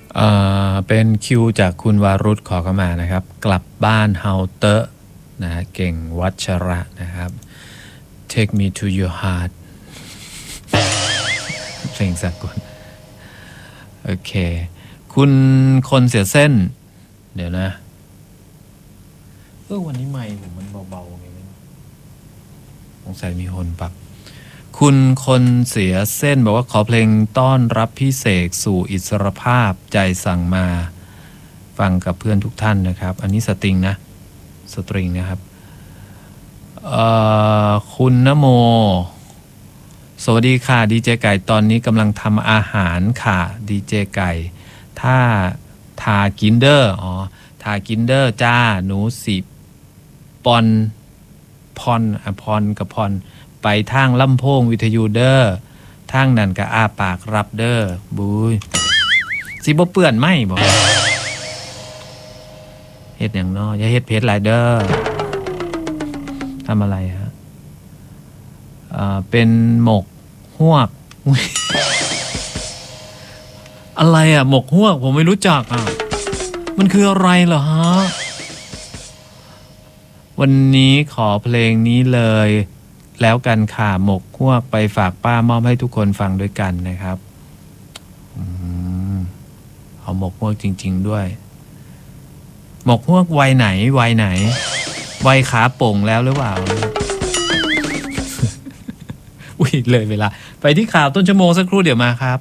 เป็นคิวจากคุณวารุธขอเข้ามานะครับกลับบ้านเฮาเตอร์นะเก่งวัชระนะครับ Take me to your heart เพลงสากลโอเคคุณคนเสียเส้นเดี๋ยวนะวันนี้ไมค์ผมมันเบาๆไงไม่รู้สงสัยมีคนปรับคุณคนเสียเส้นบอกว่าขอเพลงต้อนรับพี่เสกสู่อิสรภาพใจสั่งมาฟังกับเพื่อนทุกท่านนะครับอันนี้สตริงนะครับคุณนโมสวัสดีค่ะดีเจไก่ตอนนี้กำลังทำอาหารค่ะดีเจไก่ถ้าทากินเดอร์ทากินเดอร์จ้าหนูสิปอนพรกับพรไปทางลำโพงวิทยุเดอร์ทางนั่นก็อ้าปากรับเดอร์บุยสิบ่เปื้อนไหมบอกเฮ็ดอย่างน้อยอย่าเฮ็ดเพจไลเดอร์ทำอะไรฮะเป็นหมกฮวกอะไรอ่ะหมกฮวกผมไม่รู้จักมันคืออะไรเหรอฮะวันนี้ขอเพลงนี้เลยแล้วกันค่ะหมกฮวกไปฝากป้ามอบให้ทุกคนฟังด้วยกันนะครับเอาหมกฮวกจริงๆด้วยหมกฮวกวัยไหนวัยขาโป่งแล้วหรือเปล่าอุ้ยเลยเวลาไปที่ข่าวต้นชั่วโมงสักครู่เดี๋ยวมาครับ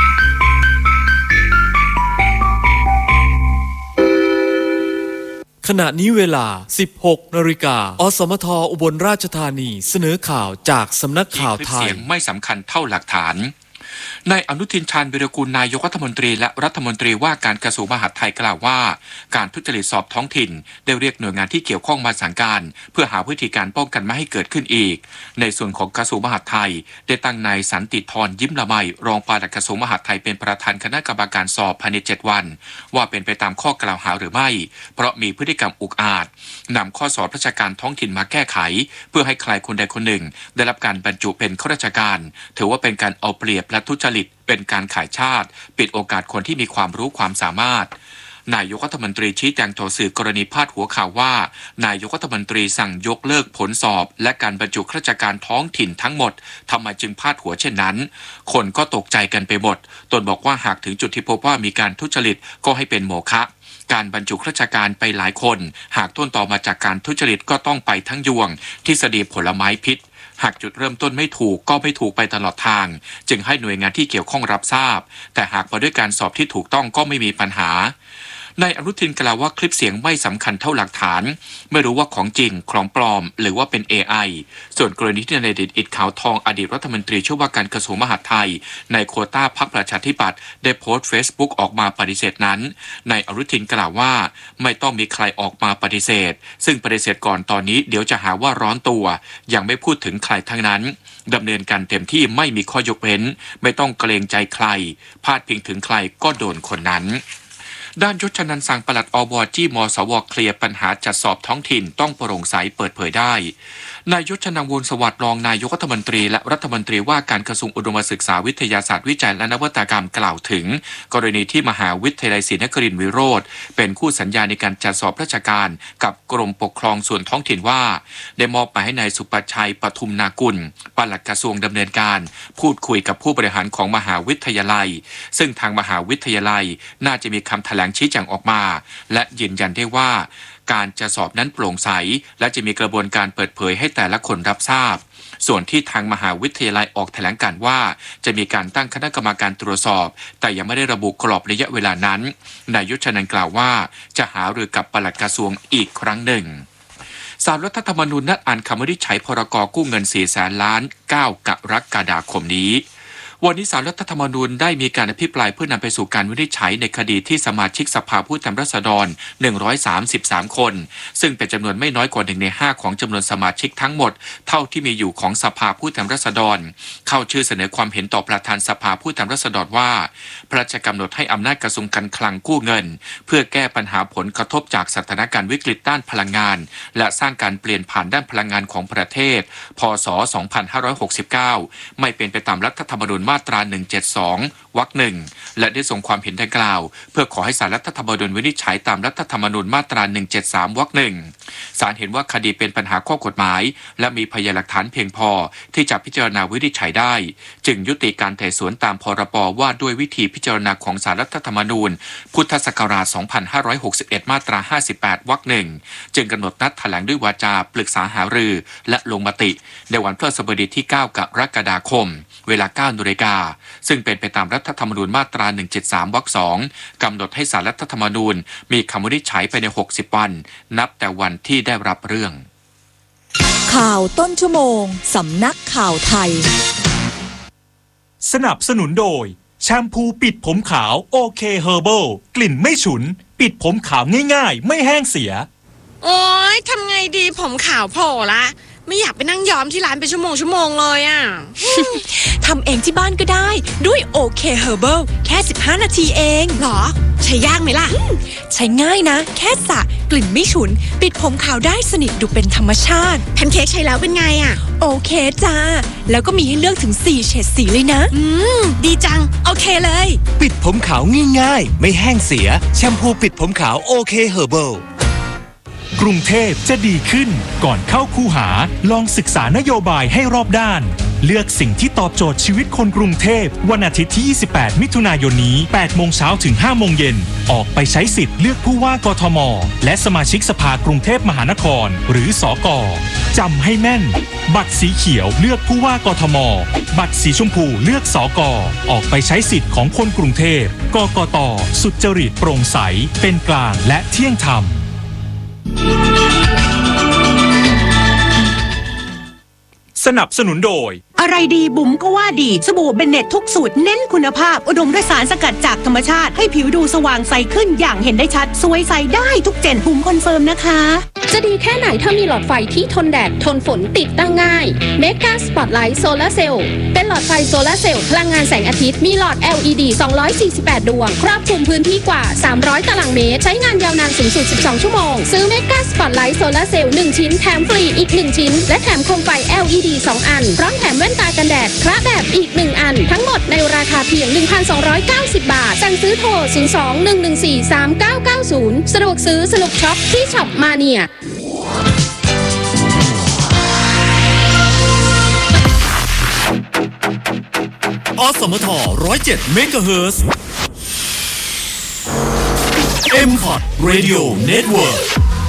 ขณะนี้เวลา 16 นาฬิกาอสมทอุบลราชธานีเสนอข่าวจากสำนักข่าวไทยเสียงไม่สำคัญเท่าหลักฐานนายอนุทินชาญวิรากูลนายกรัฐมนตรีและรัฐมนตรีว่าการกระทรวงมหาดไทยกล่าวว่าการทุจริตสอบท้องถิ่นได้เรียกหน่วยงานที่เกี่ยวข้องมาสั่งการเพื่อหาวิธีการป้องกันไม่ให้เกิดขึ้นอีกในส่วนของกระทรวงมหาดไทยได้ตั้งนายสันติธรยิ้มละไมรองปลัดกระทรวงมหาดไทยเป็นประธานคณะกรรมการสอบภายใน7 วันว่าเป็นไปตามข้อกล่าวหาหรือไม่เพราะมีพฤติกรรมอุกอาจนำข้อสอบราชการท้องถิ่นมาแก้ไขเพื่อให้ใครคนใดคนหนึ่งได้รับการบรรจุเป็นข้าราชการถือว่าเป็นการเอาเปรียบและทุจริตเป็นการขายชาติปิดโอกาสคนที่มีความรู้ความสามารถนายกรัฐมนตรีชี้แจงต่อสื่อกรณีพาดหัวข่าวว่านายกรัฐมนตรีสั่งยกเลิกผลสอบและการบรรจุข้าราชการท้องถิ่นทั้งหมดทำไมจึงพาดหัวเช่นนั้นคนก็ตกใจกันไปหมดตนบอกว่าหากถึงจุดที่พบว่ามีการทุจริตก็ให้เป็นโมฆะการบรรจุข้าราชการไปหลายคนหากต้นตอมาจากการทุจริตก็ต้องไปทั้งยวงทฤษฎีผลไม้พิษหากจุดเริ่มต้นไม่ถูกก็ไม่ถูกไปตลอดทางจึงให้หน่วยงานที่เกี่ยวข้องรับทราบแต่หากมาด้วยการสอบที่ถูกต้องก็ไม่มีปัญหานายอนุทินกล่าวว่าคลิปเสียงไม่สำคัญเท่าหลักฐานไม่รู้ว่าของจริงของปลอมหรือว่าเป็น AI ส่วนกรณีที่นายเดชอิทขาวทองอดีตรัฐมนตรีช่วยว่าการกระทรวงมหาดไทยในโควต้าพรรคประชาธิปัตย์ได้โพสต์ Facebook ออกมาปฏิเสธนั้นนายอนุทินกล่าวว่าไม่ต้องมีใครออกมาปฏิเสธซึ่งปฏิเสธก่อนตอนนี้เดี๋ยวจะหาว่าร้อนตัวยังไม่พูดถึงใครทั้งนั้นดำเนินการเต็มที่ไม่มีข้อยกเว้นไม่ต้องเกรงใจใครพาดพิงถึงใครก็โดนคนนั้นด้านยศชนันท์สั่งปลัดอบจี้มสวเคลียร์ปัญหาจัดสอบท้องถิ่นต้องโปร่งใสเปิดเผยได้นายยศชนันท์วงศ์สวัสดิ์รองนายกรัฐมนตรีและรัฐมนตรีว่าการกระทรวงอุดมศึกษาวิทยาศาสตร์วิจัยและนวัตกรรมกล่าวถึงกรณีที่มหาวิทยาลัยศรีนครินทร์วิโรธเป็นคู่สัญญาในการจัดสอบราชการกับกรมปกครองส่วนท้องถิ่นว่าได้มอบหมายให้นายสุประชัยปทุมนากุลปลัดกระทรวงดำเนินการพูดคุยกับผู้บริหารของมหาวิทยาลัยซึ่งทางมหาวิทยาลัยน่าจะมีคำแถลงชี้แจงออกมาและยืนยันได้ว่าการจะสอบนั้นโปร่งใสและจะมีกระบวนการเปิดเผยให้แต่ละคนรับทราบส่วนที่ทางมหาวิทยาลัยออกแถลงการว่าจะมีการตั้งคณะกรรมการตรวจสอบแต่ยังไม่ได้ระบุกรอบระยะเวลานั้นนายยศชนันท์กล่าวว่าจะหารือกับปลัดกระทรวงอีกครั้งหนึ่งศาลรัฐธรรมนูญนัดอ่านคำวินิจฉัยพรก.กู้เงิน 400,000 ล้าน 9 กรกฎาคมนี้วันนี้ศาลรัฐธรรมนูญได้มีการอภิปรายเพื่อนำไปสู่การวินิจฉัยในคดีที่สมาชิกสภาผู้แทนราษฎร133คนซึ่งเป็นจำนวนไม่น้อยกว่า1 ใน 5ของจำนวนสมาชิกทั้งหมดเท่าที่มีอยู่ของสภาผู้แทนราษฎรเข้าชื่อเสนอความเห็นต่อประธานสภาผู้แทนราษฎรว่าพระราชกำหนดให้อำนาจกระทรวงการคลังกู้เงินเพื่อแก้ปัญหาผลกระทบจากสถานการณ์วิกฤตด้านพลังงานและสร้างการเปลี่ยนผ่านด้านพลังงานของประเทศพ.ศ. 2569ไม่เป็นไปตามรัฐธรรมนูญมาตรา 172 วรรค 1 และได้ส่งความเห็นดังกล่าวเพื่อขอให้ศาลรัฐธรรมนูญวินิจฉัยตามรัฐธรรมนูญมาตรา 173 วรรค 1 ศาลเห็นว่าคดีเป็นปัญหาข้อกฎหมายและมีพยานหลักฐานเพียงพอที่จะพิจารณาวินิจฉัยได้จึงยุติการไต่สวนตามพรบว่าด้วยวิธีพิจารณาของศาลรัฐธรรมนูญพุทธศักราช 2561 มาตรา 58 วรรค 1 จึงกำหนดนัดแถลงด้วยวาจาปรึกษาหารือและลงมติในวันพฤหัสบดีที่ 9 กรกฎาคมเวลา 9 น.ซึ่งเป็นไปตามรัฐธรรมนูญมาตรา 173 วรรค 2 กำหนดให้ศาลรัฐธรรมนูญมีคำวินิจฉัยภายใน 60 วันนับแต่วันที่ได้รับเรื่องข่าวต้นชั่วโมงสำนักข่าวไทยสนับสนุนโดยแชมพูปิดผมขาวโอเคเฮอร์เบิลกลิ่นไม่ฉุนปิดผมขาวง่ายๆไม่แห้งเสียโอ๊ยทำไงดีผมขาวโผล่ละไม่อยากไปนั่งย้อมที่ร้านเป็นชั่วโมงเลยอ่ะทำเองที่บ้านก็ได้ด้วยโอเคเฮอร์เบิลแค่15 นาทีเองหรอใช้ยากไหมล่ะใช้ง่ายนะแค่สระกลิ่นไม่ฉุนปิดผมขาวได้สนิทดูเป็นธรรมชาติแพนเค้กใช้แล้วเป็นไงอ่ะโอเคจ้าแล้วก็มีให้เลือกถึง4เฉดสีเลยนะดีจังโอเคเลยปิดผมขาวง่ายๆไม่แห้งเสียแชมพูปิดผมขาวโอเคเฮอร์เบิลกรุงเทพจะดีขึ้นก่อนเข้าคูหาลองศึกษานโยบายให้รอบด้านเลือกสิ่งที่ตอบโจทย์ชีวิตคนกรุงเทพวันอาทิตย์ที่ 28 มิถุนายนนี้ 8 โมงเช้าถึง 5 โมงเย็นออกไปใช้สิทธิ์เลือกผู้ว่ากทมและสมาชิกสภากรุงเทพมหานครหรือสก.จำให้แม่นบัตรสีเขียวเลือกผู้ว่ากทมบัตรสีชมพูเลือกสก.ออกไปใช้สิทธิ์ของคนกรุงเทพกกต.สุจริตโปร่งใสเป็นกลางและเที่ยงธรรมสนับสนุนโดยอะไรดีบุ๋มก็ว่าดีสบู่เบนเน็ตทุกสูตรเน้นคุณภาพอุดมด้วยสารสกัดจากธรรมชาติให้ผิวดูสว่างใสขึ้นอย่างเห็นได้ชัดสวยใสได้ทุกเจนบุ๋มคอนเฟิร์มนะคะจะดีแค่ไหนถ้ามีหลอดไฟที่ทนแดดทนฝนติดตั้งง่ายเมกาสปอตไลท์โซลาร์เซลล์เป็นหลอดไฟโซลาร์เซลล์พลังงานแสงอาทิตย์มีหลอด LED 248 ดวงครอบคลุมพื้นที่กว่า300 ตารางเมตรใช้งานยาวนานสูงสุด12 ชั่วโมงซื้อเมกาสปอตไลท์โซลาร์เซลล์1ชิ้นแถมฟรีอีก1ชิ้นและแถมโคมไฟ LED 2 อันพร้อมแถมแว่นตากันแดดคละแบบอีก1อันทั้งหมดในราคาเพียง 1,290 บาทสั่งซื้อโทร 02-114-3990 สะดวกซื้อสนุกช็อปที่ช็อปมาเนียอสมท107 เมกะเฮิรตซ์ M-Pod Radio Network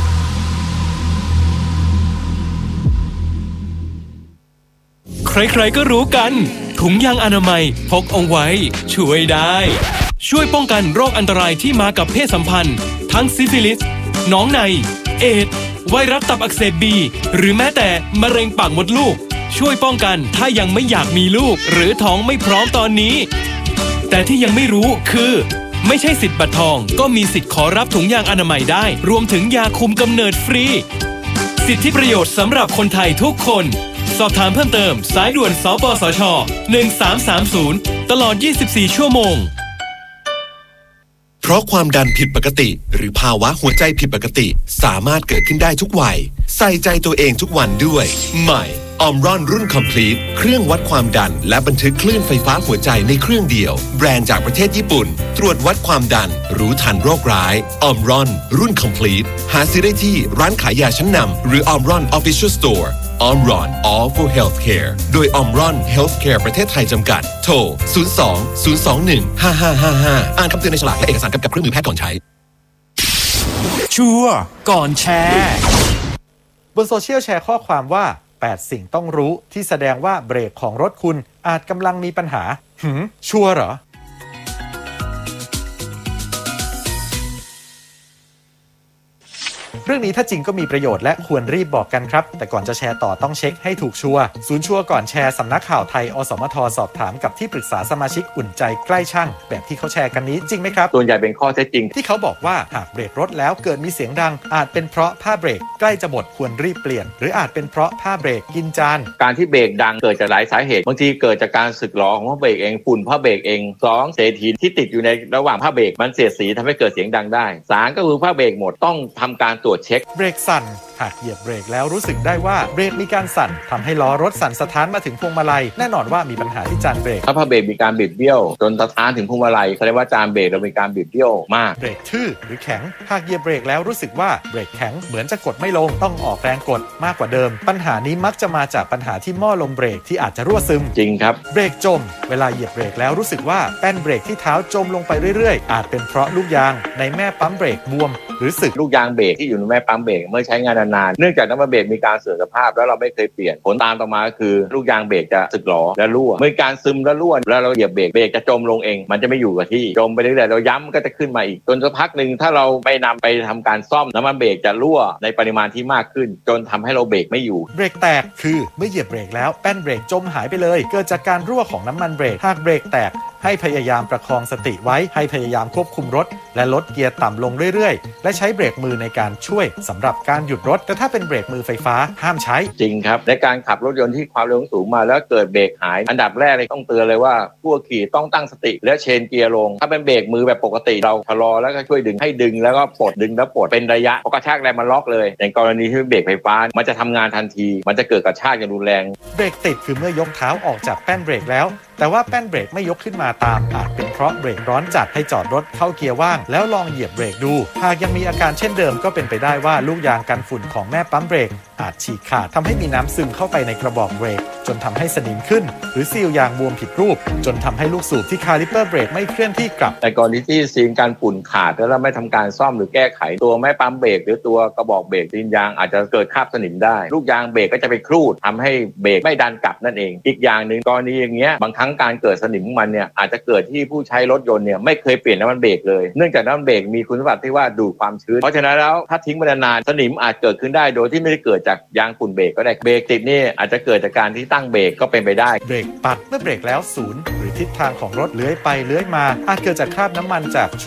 ใครๆก็รู้กันถุงยางอนามัยพกเอาไว้ช่วยได้ช่วยป้องกันโรคอันตรายที่มากับเพศสัมพันธ์ทั้งซิฟิลิสน้องในเอดส์ไวรัสตับอักเสบบีหรือแม้แต่มะเร็งปากมดลูกช่วยป้องกันถ้ายังไม่อยากมีลูกหรือท้องไม่พร้อมตอนนี้แต่ที่ยังไม่รู้คือไม่ใช่สิทธิ์บัตรทองก็มีสิทธิ์ขอรับถุงยางอนามัยได้รวมถึงยาคุมกำเนิดฟรีสิทธิประโยชน์สำหรับคนไทยทุกคนสอบถามเพิ่มเติมสายด่วนสปสช1330ตลอด24ชั่วโมงเพราะความดันผิดปกติหรือภาวะหัวใจผิดปกติสามารถเกิดขึ้นได้ทุกวัยใส่ใจตัวเองทุกวันด้วยใหม่ออมรอนรุ่น Complete เครื่องวัดความดันและบันทึกคลื่นไฟฟ้าหัวใจในเครื่องเดียวแบรนด์จากประเทศญี่ปุ่นตรวจวัดความดันรู้ทันโรคร้ายออมรอนรุ่น Complete หาซื้อได้ที่ร้านขายยาชั้นนำหรือออมรอน Official Storeออมรอน All for Healthcare โดยออมรอน Healthcare ประเทศไทยจำกัดโทร 02-021-5555 อ่านคำเตือนในฉลากและเอกสารกำกับเครื่องมือแพทย์ก่อนใช้ชัวร์ก่อนแชร์บนโซเชียลแชร์ข้อความว่า8สิ่งต้องรู้ที่แสดงว่าเบรกของรถคุณอาจกำลังมีปัญหาชัวร์เหรอ เรื่องนี้ถ้าจริงก็มีประโยชน์และควรรีบบอกกันครับแต่ก่อนจะแชร์ต่อต้องเช็คให้ถูกชัวร์ศูนย์ชัวร์ก่อนแชร์สำนักข่าวไทยอสมทสอบถามกับที่ปรึกษาสมาชิกอุ่นใจใกล้ช่างแบบที่เขาแชร์กันนี้จริงไหมครับส่วนใหญ่เป็นข้อเท็จจริงที่เขาบอกว่าหากเบรกรถแล้วเกิดมีเสียงดังอาจเป็นเพราะผ้าเบรกใกล้จะหมดควรรีบเปลี่ยนหรืออาจเป็นเพราะผ้าเบรกกินจานการที่เบรกดังเกิดจากหลายสาเหตุบางทีเกิดจากการสึกหรอของผ้าเบรกเองฝุ่นผ้าเบรกเอง2เศษหินที่ติดอยู่ในระหว่างผ้าเบรกมันเสียดสีทำให้เกิดเสียงดังได้3ก็คือผ้าเบรกหมดต้องทำการตรวจจเช็คเบรกสั่นหากเหยียบเบรกแล้วรู้สึกได้ว่าเบรกมีการสั่นทำให้ล้อรถสั่นสะท้านมาถึงพวงมาลัยแน่นอนว่ามีปัญหาที่จานเบรกถ้าผ้าเบรกมีการบิดเบี้ยวจนสะท้านถึงพวงมาลัยแสดงว่าจานเบรกเรามีการบิดเบี้ยวมากเบรกทื่อหรือแข็งหากเหยียบเบรกแล้วรู้สึกว่าเบรกแข็งเหมือนจะกดไม่ลงต้องออกแรงกดมากกว่าเดิมปัญหานี้มักจะมาจากปัญหาที่หม้อลมเบรกที่อาจจะรั่วซึมจริงครับเบรกจมเวลาเหยียบเบรกแล้วรู้สึกว่าแป้นเบรกที่เท้าจมลงไปเรื่อยๆอาจเป็นเพราะลูกยางในแม่ปั๊มเบรกบวมหรือสึกลูกยางเบรกที่อยู่ในแม่ปั๊มเบรกเมื่อใช้งานนานๆเนื่องจากน้ำมันเบรกมีการเสื่อมสภาพแล้วเราไม่เคยเปลี่ยนผลตามต่อมาคือลูกยางเบรกจะสึกหรอและรั่วเมื่อการซึมและรั่วแล้วเราเหยียบเบรกจะจมลงเองมันจะไม่อยู่กับที่จมไปเรื่อยๆเราย้ำก็จะขึ้นมาอีกจนสักพักนึงถ้าเราไม่นำไปทำการซ่อมน้ำมันเบรกจะรั่วในปริมาณที่มากขึ้นจนทำให้เราเบรกไม่อยู่เบรกแตกคือเมื่อเหยียบเบรกแล้วแป้นเบรกจมหายไปเลยเกิดจากการรั่วของน้ำมันเบรกหากเบรกแตกให้พยายามประคองสติไว้ให้พยายามควบคุมรถและลดเกียร์ต่ำลงเรื่อยๆและใช้เบรกมือในการช่วยสำหรับการหยุดรถแต่ถ้าเป็นเบรกมือไฟฟ้าห้ามใช้จริงครับในการขับรถยนต์ที่ความเร็วสูงมาแล้วเกิดเบรกหายอันดับแรกเลยต้องเตือนเลยว่าผู้ขี่ต้องตั้งสติและเชนเกียร์ลงถ้าเป็นเบรกมือแบบปกติเราชะลอแล้วก็ช่วยดึงให้ดึงแล้วก็ปลดดึงแล้วปลดเป็นระยะพอกระชากแรงมันล็อกเลยในกรณีที่เป็นเบรกไฟฟ้ามันจะทำงานทันทีมันจะเกิดกระชากอย่างรุนแรงเบรกติดคือเมื่อยกเท้าออกจากแป้นเบรกแล้วแต่ว่าแป้นเบรกไม่ยกขึ้นมาตามอาจเป็นเพราะเบรกร้อนจัดให้จอดรถเข้าเกียร์ว่างแล้วลองเหยียบเบรกดูหากยังมีอาการเช่นเดิมก็เป็นไปได้ว่าลูกยางกันฝุ่นของแม่ปั๊มเบรกอาจฉีกขาดทำให้มีน้ำซึมเข้าไปในกระบอกเบรกจนทำให้สนิมขึ้นหรือซีลยางบวมผิดรูปจนทำให้ลูกสูบที่คาลิปเปอร์เบรกไม่เคลื่อนที่กลับแต่กรณีที่ซีลการฝุ่นขาดแล้วเราไม่ทำการซ่อมหรือแก้ไขตัวแม่ปั๊มเบรกหรือตัวกระบอกเบรกซีลยางอาจจะเกิดคราบสนิมได้ลูกยางเบรกก็จะไปครูดทำให้เบรกไม่ดันกลับนั่นเองอีกอย่างนึงกรณีอย่างเงี้ยบางครั้งการเกิดสนิมของมันเนี่ยอาจจะเกิดที่ผู้ใช้รถยนต์เนี่ยไม่เคยเปลี่ยนน้ำมันเบรกเลยเนื่องจากน้ำมันเบรกมีคุณสมบัติที่ว่าดูดความชื้นเพราะฉะนั้นแล้วถ้าทิ้งไปนานๆสนิมอาจเกิดขึ้นได้โดยที่ไม่ได้เกิดจากยางฝุ่นเบรกก็ได้เบรกติดนี่อาจจะเกิดจากการที่ตั้งเบรกก็เป็นไปได้เบรกปัดเมื่อเบรกแล้วศูนย์หรือทิศทางของรถเลื้อยไปเลื้อยมาอาจเกิดจากคราบน้ำมันจาก